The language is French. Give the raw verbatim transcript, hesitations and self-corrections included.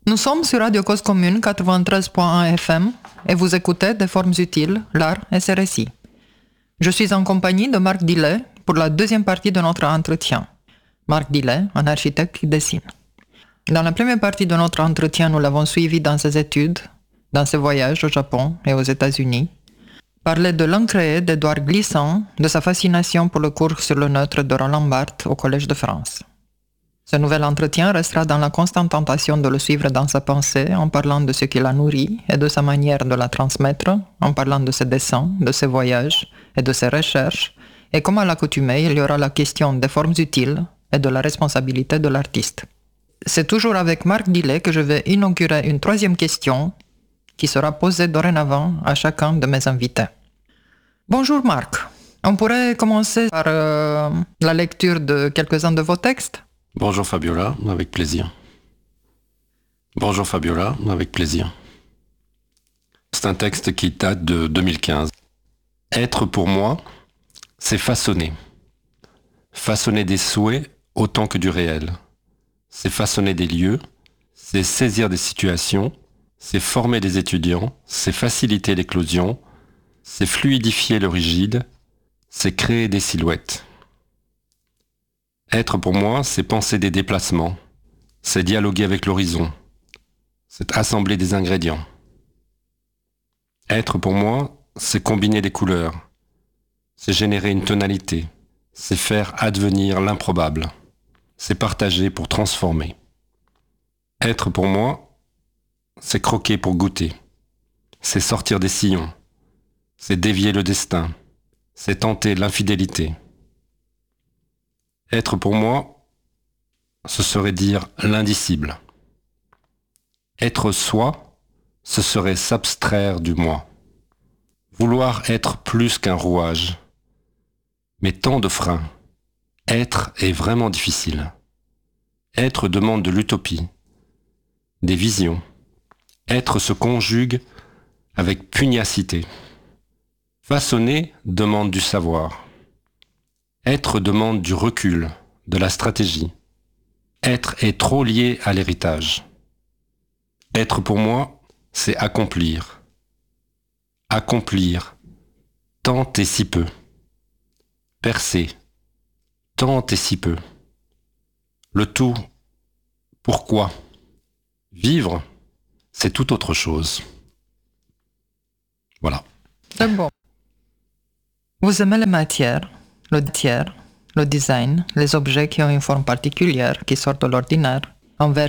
Nous sommes sur Radio Cause Commune quatre-vingt-treize point un F M et vous écoutez Des formes utiles, l'art et ses récits. Je suis en compagnie de Marc Dillet pour la deuxième partie de notre entretien. Marc Dillet, un architecte qui dessine. Dans la première partie de notre entretien, nous l'avons suivi dans ses études, dans ses voyages au Japon et aux États-Unis, parler de l'encréé d'Édouard Glissant, de sa fascination pour le cours sur le neutre de Roland Barthes au Collège de France. Ce nouvel entretien restera dans la constante tentation de le suivre dans sa pensée en parlant de ce qui l'a nourri et de sa manière de la transmettre, en parlant de ses dessins, de ses voyages et de ses recherches, et comme à l'accoutumée, il y aura la question des formes utiles et de la responsabilité de l'artiste. C'est toujours avec Marc Dillet que je vais inaugurer une troisième question qui sera posée dorénavant à chacun de mes invités. Bonjour Marc, on pourrait commencer par euh, la lecture de quelques-uns de vos textes ? Bonjour Fabiola, avec plaisir. Bonjour Fabiola, avec plaisir. C'est un texte qui date de deux mille quinze. Être pour moi, c'est façonner. Façonner des souhaits autant que du réel. C'est façonner des lieux, c'est saisir des situations, c'est former des étudiants, c'est faciliter l'éclosion, c'est fluidifier le rigide, c'est créer des silhouettes. Être pour moi, c'est penser des déplacements, c'est dialoguer avec l'horizon, c'est assembler des ingrédients. Être pour moi, c'est combiner des couleurs, c'est générer une tonalité, c'est faire advenir l'improbable, c'est partager pour transformer. Être pour moi, c'est croquer pour goûter, c'est sortir des sillons, c'est dévier le destin, c'est tenter l'infidélité. Être pour moi, ce serait dire l'indicible. Être soi, ce serait s'abstraire du moi. Vouloir être plus qu'un rouage. Mais tant de freins. Être est vraiment difficile. Être demande de l'utopie, des visions. Être se conjugue avec pugnacité. Façonner demande du savoir. Être demande du recul, de la stratégie. Être est trop lié à l'héritage. Être pour moi, c'est accomplir. Accomplir, tant et si peu. Percer, tant et si peu. Le tout, pourquoi ? Vivre, c'est tout autre chose. Voilà. C'est bon. Vous aimez les matières, le tiers, le design, les objets qui ont une forme particulière, qui sortent de l'ordinaire, un verre